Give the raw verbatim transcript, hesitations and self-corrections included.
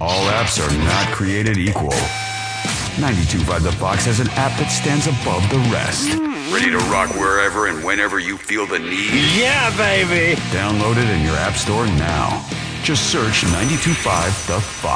All apps are not created equal. ninety-two point five The Fox has an app that stands above the rest. Ready to rock wherever and whenever you feel the need? Yeah, baby! Download it in your app store now. Just search ninety-two point five The Fox.